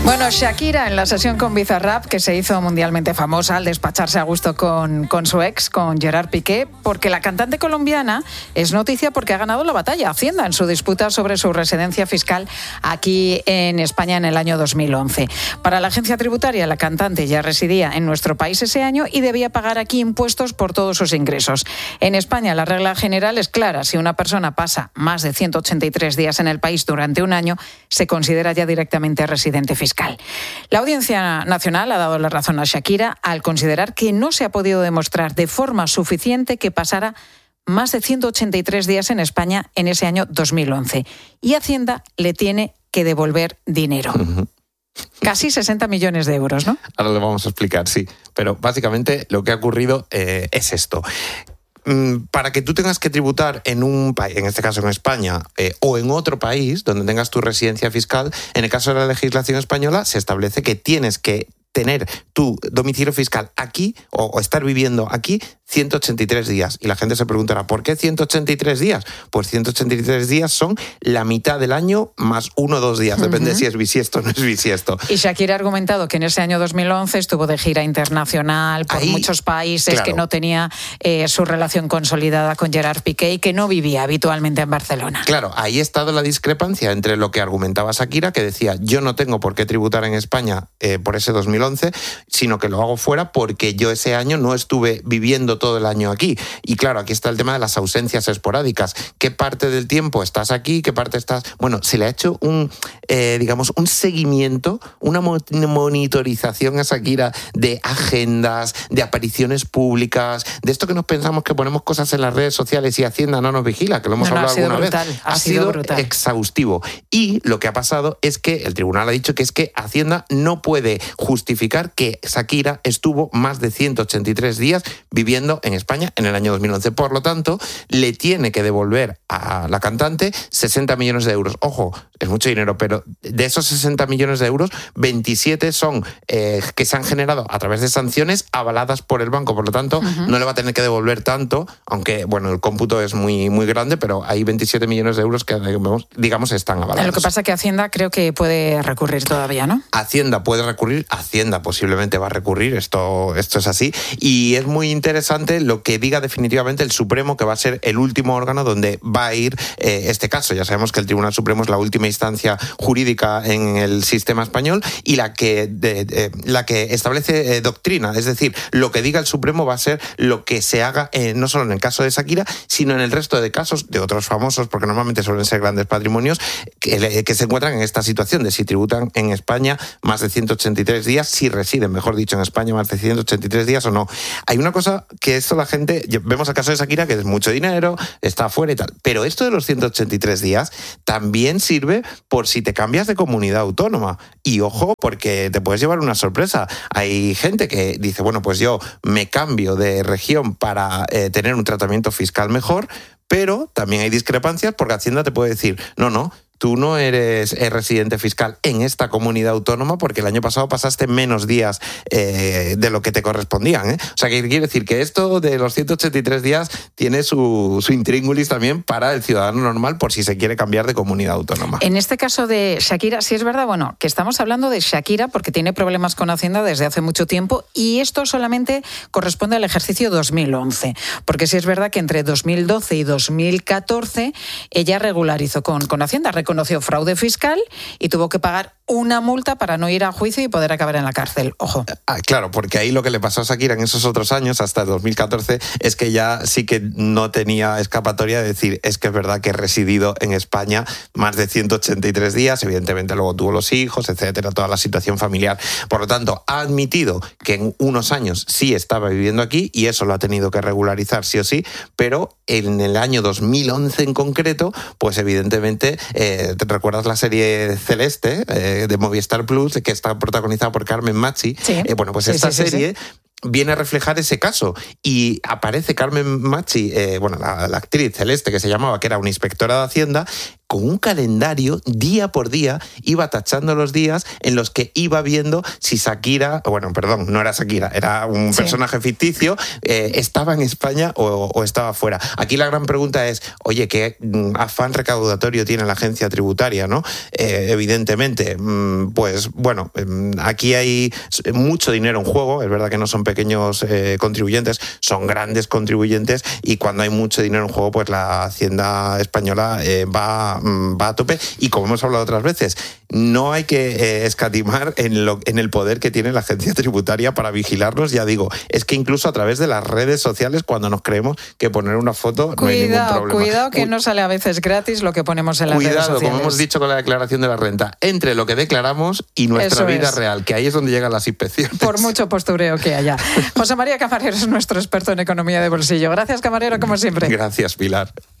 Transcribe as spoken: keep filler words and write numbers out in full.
Bueno, Shakira en la sesión con Bizarrap, que se hizo mundialmente famosa al despacharse a gusto con, con su ex, con Gerard Piqué, porque la cantante colombiana es noticia porque ha ganado la batalla Hacienda en su disputa sobre su residencia fiscal aquí en España en el año dos mil once. Para la agencia tributaria, la cantante ya residía en nuestro país ese año y debía pagar aquí impuestos por todos sus ingresos. En España la regla general es clara: si una persona pasa más de ciento ochenta y tres días en el país durante un año, se considera ya directamente residente fiscal. La Audiencia Nacional ha dado la razón a Shakira al considerar que no se ha podido demostrar de forma suficiente que pasara más de ciento ochenta y tres días en España en ese año dos mil once. Y Hacienda le tiene que devolver dinero. Uh-huh. Casi sesenta millones de euros, ¿no? Ahora lo vamos a explicar, sí. Pero básicamente lo que ha ocurrido eh, es esto. Para que tú tengas que tributar en un país, en este caso en España, eh, o en otro país donde tengas tu residencia fiscal, en el caso de la legislación española se establece que tienes que tener tu domicilio fiscal aquí o, o estar viviendo aquí ciento ochenta y tres días. Y la gente se preguntará, ¿por qué ciento ochenta y tres días? Pues ciento ochenta y tres días son la mitad del año más uno o dos días. Depende uh-huh. si es bisiesto o no es bisiesto. Y Shakira ha argumentado que en ese año dos mil once estuvo de gira internacional por Ahí, muchos países, claro. que no tenía eh, su relación consolidada con Gerard Piqué y que no vivía habitualmente en Barcelona. Claro, ahí ha estado la discrepancia entre lo que argumentaba Shakira, que decía, yo no tengo por qué tributar en España eh, por ese dos mil once, sino que lo hago fuera porque yo ese año no estuve viviendo todo el año aquí. Y claro, aquí está el tema de las ausencias esporádicas. ¿Qué parte del tiempo estás aquí? ¿Qué parte estás...? Bueno, se le ha hecho un, eh, digamos, un seguimiento, una monitorización a Shakira de agendas, de apariciones públicas, de esto que nos pensamos que ponemos cosas en las redes sociales y Hacienda no nos vigila, que lo hemos no, no, hablado ha sido alguna brutal, vez. Ha, ha sido, sido brutal. exhaustivo. Y lo que ha pasado es que el tribunal ha dicho que es que Hacienda no puede justificar que Shakira estuvo más de ciento ochenta y tres días viviendo en España en el año dos mil once. Por lo tanto, le tiene que devolver a la cantante sesenta millones de euros. Ojo, es mucho dinero, pero de esos sesenta millones de euros, veintisiete son eh, que se han generado a través de sanciones avaladas por el banco. Por lo tanto, uh-huh. no le va a tener que devolver tanto, aunque, bueno, el cómputo es muy, muy grande, pero hay veintisiete millones de euros que, digamos, están avalados. Lo que pasa es que Hacienda creo que puede recurrir todavía, ¿no? Hacienda puede recurrir, Hacienda posiblemente va a recurrir, esto, esto es así, y es muy interesante lo que diga definitivamente el Supremo, que va a ser el último órgano donde va a ir eh, este caso. Ya sabemos que el Tribunal Supremo es la última instancia jurídica en el sistema español y la que, de, de, la que establece eh, doctrina, es decir, lo que diga el Supremo va a ser lo que se haga eh, no solo en el caso de Shakira, sino en el resto de casos de otros famosos, porque normalmente suelen ser grandes patrimonios, que, que se encuentran en esta situación de si tributan en España más de ciento ochenta y tres días, si residen, mejor dicho, en España más de ciento ochenta y tres días o no. Hay una cosa que esto la gente, vemos el caso de Shakira, que es mucho dinero, está afuera y tal, pero esto de los ciento ochenta y tres días también sirve por si te cambias de comunidad autónoma. Y ojo, porque te puedes llevar una sorpresa. Hay gente que dice, bueno, pues yo me cambio de región para eh, tener un tratamiento fiscal mejor, pero también hay discrepancias porque Hacienda te puede decir, no, no, tú no eres residente fiscal en esta comunidad autónoma porque el año pasado pasaste menos días eh, de lo que te correspondían, ¿eh? O sea, que quiere decir que esto de los ciento ochenta y tres días tiene su, su intríngulis también para el ciudadano normal por si se quiere cambiar de comunidad autónoma. En este caso de Shakira, sí es verdad, bueno, que estamos hablando de Shakira porque tiene problemas con Hacienda desde hace mucho tiempo y esto solamente corresponde al ejercicio dos mil once, porque sí es verdad que entre dos mil doce y dos mil catorce ella regularizó con, con Hacienda, reconoció fraude fiscal y tuvo que pagar una multa para no ir a juicio y poder acabar en la cárcel. Ojo. Ah, claro, porque ahí lo que le pasó a Shakira en esos otros años, hasta el dos mil catorce, es que ya sí que no tenía escapatoria de decir, es que es verdad que he residido en España más de ciento ochenta y tres días, evidentemente luego tuvo los hijos, etcétera, toda la situación familiar. Por lo tanto, ha admitido que en unos años sí estaba viviendo aquí y eso lo ha tenido que regularizar sí o sí, pero en el año dos mil once en concreto, pues evidentemente, eh, ¿te recuerdas la serie Celeste? Eh, de Movistar Plus, que está protagonizada por Carmen Machi. Sí. Eh, bueno, pues sí, esta sí, serie... Sí, sí. viene a reflejar ese caso y aparece Carmen Machi, eh, bueno, la, la actriz Celeste que se llamaba, que era una inspectora de Hacienda, con un calendario día por día, iba tachando los días en los que iba viendo si Shakira, bueno, perdón, no era Shakira, era un sí. personaje ficticio, eh, estaba en España o, o estaba fuera. Aquí la gran pregunta es, oye, ¿qué afán recaudatorio tiene la agencia tributaria, no? Eh, evidentemente, pues bueno, aquí hay mucho dinero en juego, es verdad que no son pequeños eh, contribuyentes, son grandes contribuyentes, y cuando hay mucho dinero en juego, pues la Hacienda española eh, va, va a tope, y como hemos hablado otras veces, no hay que eh, escatimar en, lo, en el poder que tiene la agencia tributaria para vigilarnos. Ya digo, es que incluso a través de las redes sociales, cuando nos creemos que poner una foto cuidado, no hay ningún problema. Cuidado, que no sale a veces gratis lo que ponemos en las cuidado, redes sociales. Cuidado, como hemos dicho con la declaración de la renta, entre lo que declaramos y nuestra Eso vida es. real, que ahí es donde llegan las inspecciones. Por mucho postureo que haya. José María Camarero es nuestro experto en economía de bolsillo. Gracias, Camarero, como siempre. Gracias, Pilar.